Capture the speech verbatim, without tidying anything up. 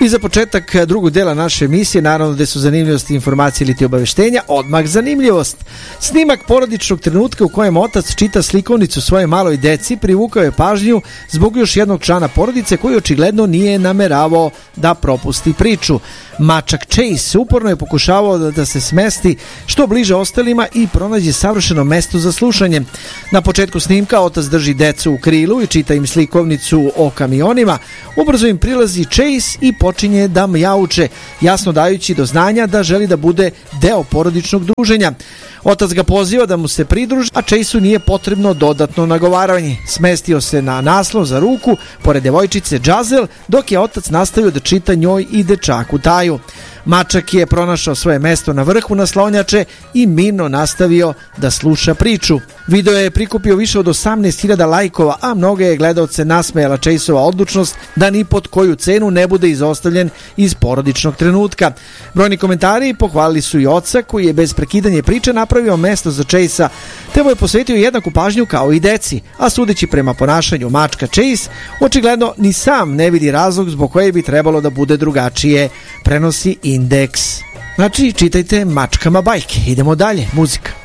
I za početak drugog dela naše emisije, naravno da su zanimljivosti, informacije ili ti obaveštenja, odmah zanimljivost. Snimak porodičnog trenutka u kojem otac čita slikovnicu svoje maloj deci privukao je pažnju zbog još jednog člana porodice koji očigledno nije nameravao da propusti priču. Mačak Chase uporno je pokušavao da, da se smesti što bliže ostalima i pronađe savršeno mesto za slušanje. Na početku snimka otac drži decu u krilu i čita im slikovnicu o kamionima. Ubrzo im prilazi Chase i počinje da mjauče, jasno dajući do znanja da želi da bude deo porodičnog druženja. Otac ga poziva da mu se pridruži, a Chase-u nije potrebno dodatno nagovaranje. Smestio se na naslon za ruku pored devojčice Džazel, dok je otac nastavio da čita njoj i dečaku Taju. Mačak je pronašao svoje mesto na vrhu naslonjače i mirno nastavio da sluša priču. Video je prikupio više od osamnaest hiljada lajkova, a mnoge je gledaoce nasmejala Chase-ova odlučnost da ni pod koju cenu ne bude izostavljen iz porodičnog trenutka. Brojni komentari pohvalili su i oca koji je bez prekidanja priče napravio mesto za Chase-a, te mu je posvetio jednaku pažnju kao i deci, a sudeći prema ponašanju mačka Chase, očigledno ni sam ne vidi razlog zbog koje bi trebalo da bude drugačije, prenosi Indeks. Znači, čitajte mačkama bajke. Idemo dalje, muzika.